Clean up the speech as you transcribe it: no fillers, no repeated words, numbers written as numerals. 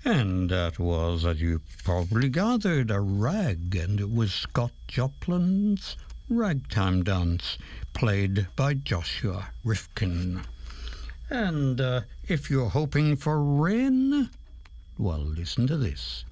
And that was, as you probably gathered, a rag, and it was Scott Joplin's Ragtime Dance, played by Joshua Rifkin. And if you're hoping for rain, well, listen to this.